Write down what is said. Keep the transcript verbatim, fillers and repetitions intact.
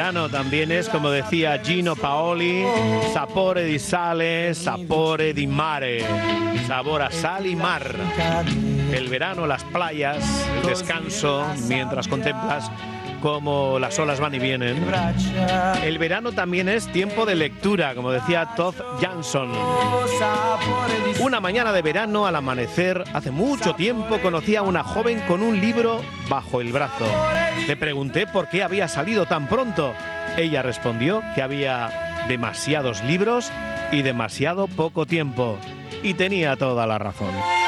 verano también es, como decía Gino Paoli, sapore di sale, sapore di mare, sabor a sal y mar. El verano, las playas, el descanso, mientras contemplas cómo las olas van y vienen. El verano también es tiempo de lectura, como decía Todd Jansson. Una mañana de verano, al amanecer, hace mucho tiempo, conocí a una joven con un libro bajo el brazo. Le pregunté por qué había salido tan pronto. Ella respondió que había demasiados libros y demasiado poco tiempo. Y tenía toda la razón.